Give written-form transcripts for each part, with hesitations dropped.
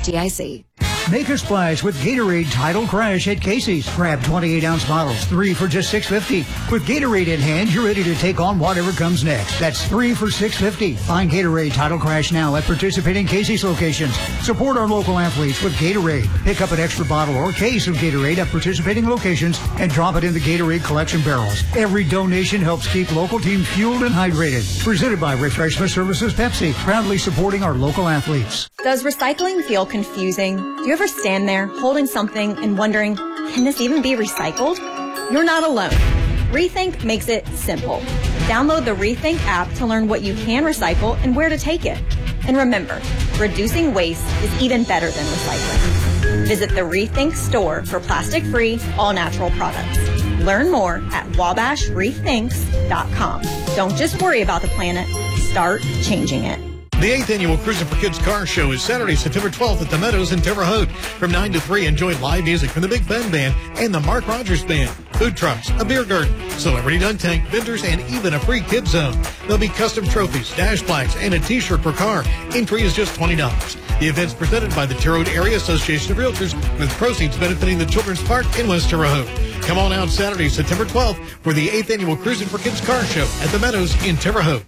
FDIC. Make a splash with Gatorade Tidal Crash at Casey's. Grab 28-ounce bottles, 3 for just $6.50. With Gatorade in hand, you're ready to take on whatever comes next. That's 3 for $6.50. Find Gatorade Tidal Crash now at participating Casey's locations. Support our local athletes with Gatorade. Pick up an extra bottle or case of Gatorade at participating locations and drop it in the Gatorade collection barrels. Every donation helps keep local teams fueled and hydrated. Presented by Refreshment Services Pepsi, proudly supporting our local athletes. Does recycling feel confusing? Do you ever stand there holding something and wondering, can this even be recycled? You're not alone. Rethink makes it simple. Download the Rethink app to learn what you can recycle and where to take it. And remember, reducing waste is even better than recycling. Visit the Rethink store for plastic-free, all-natural products. Learn more at wabashrethinks.com. Don't just worry about the planet. Start changing it. The 8th Annual Cruising for Kids Car Show is Saturday, September 12th at the Meadows in Terre Haute. From 9 to 3, enjoy live music from the Big Ben Band and the Mark Rogers Band, food trucks, a beer garden, celebrity dunk tank, vendors, and even a free kids zone. There'll be custom trophies, dash plaques, and a T-shirt per car. Entry is just $20. The event's presented by the Terre Haute Area Association of Realtors, with proceeds benefiting the Children's Park in West Terre Haute. Come on out Saturday, September 12th for the 8th Annual Cruising for Kids Car Show at the Meadows in Terre Haute.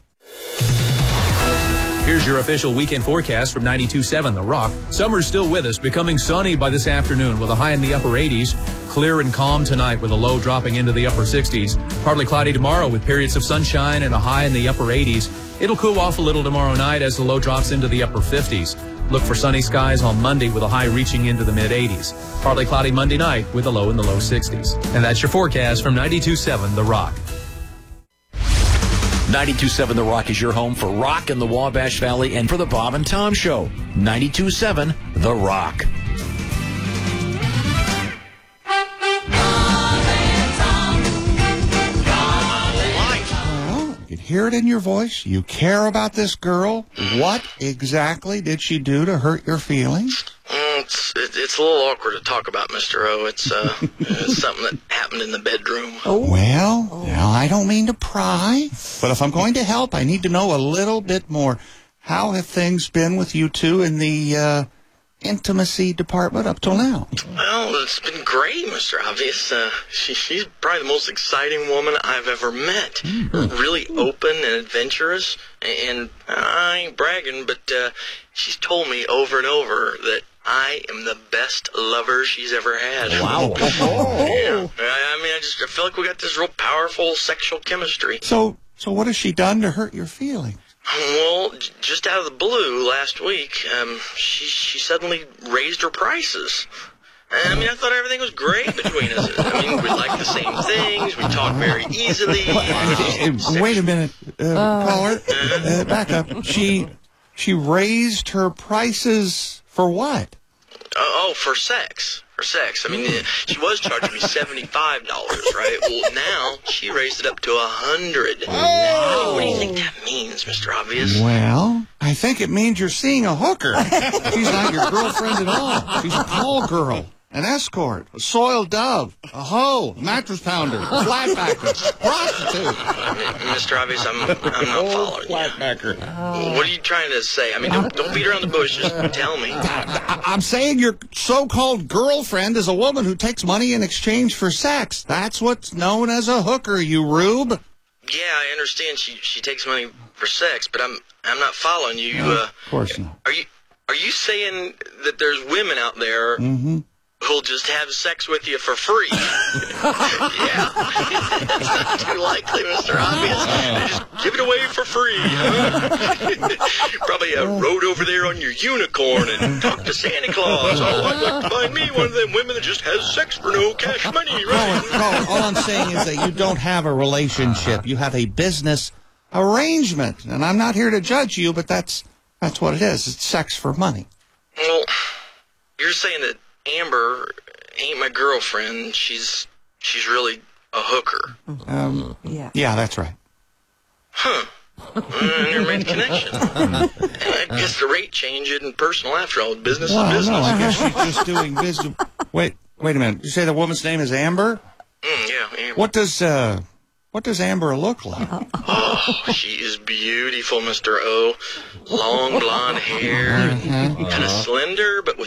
Here's your official weekend forecast from 92.7 The Rock. Summer's still with us, becoming sunny by this afternoon with a high in the upper 80s. Clear and calm tonight with a low dropping into the upper 60s. Partly cloudy tomorrow with periods of sunshine and a high in the upper 80s. It'll cool off a little tomorrow night as the low drops into the upper 50s. Look for sunny skies on Monday with a high reaching into the mid-80s. Partly cloudy Monday night with a low in the low 60s. And that's your forecast from 92.7 The Rock. 92.7 The Rock is your home for rock in the Wabash Valley and for the Bob and Tom Show. 92.7 The Rock. Well, you can hear it in your voice. You care about this girl. What exactly did she do to hurt your feelings? It's a little awkward to talk about, Mr. O. It's something that happened in the bedroom. Well, now I don't mean to pry, but if I'm going to help, I need to know a little bit more. How have things been with you two in the intimacy department up till now? Well, it's been great, Mr. Obvious. She's probably the most exciting woman I've ever met. Really open and adventurous, and I ain't bragging, but she's told me over and over that I am the best lover she's ever had. Wow. Yeah. I feel like we got this real powerful sexual chemistry. So what has she done to hurt your feelings? Well, just out of the blue last week, she suddenly raised her prices. I thought everything was great between us. We like the same things. We talk very easily. Wait a minute, caller. Back up. She raised her prices for what? For sex. For sex. She was charging me $75, right? Well, now she raised it up to $100. Oh. What do you think that means, Mr. Obvious? Well, I think it means you're seeing a hooker. She's not your girlfriend at all. She's a call girl, an escort, a soiled dove, a hoe, a mattress pounder, a flatbacker, prostitute. Mr. Obvious, I'm not following flatbacker. you. What are you trying to say? Don't beat around the bush. Just tell me. I'm saying your so-called girlfriend is a woman who takes money in exchange for sex. That's what's known as a hooker, you rube. Yeah, I understand she takes money for sex, but I'm not following you. Of course not. Are you saying that there's women out there who'll just have sex with you for free? Yeah. That's not too likely, Mr. Obvious. They just give it away for free, huh? Probably rode over there on your unicorn and talked to Santa Claus. Oh, I'd like to find me one of them women that just has sex for no cash money, right? All I'm saying is that you don't have a relationship. You have a business arrangement. And I'm not here to judge you, but that's what it is. It's sex for money. Well, you're saying that Amber ain't my girlfriend. She's really a hooker. Yeah, that's right. Huh. I never made the connection. I guess the rate change isn't personal after all. Business is business. No, I guess she's just doing business. Wait a minute. You say the woman's name is Amber? Yeah, Amber. What does Amber look like? Oh, she is beautiful, Mr. O. Long blonde hair, kind of slender, but with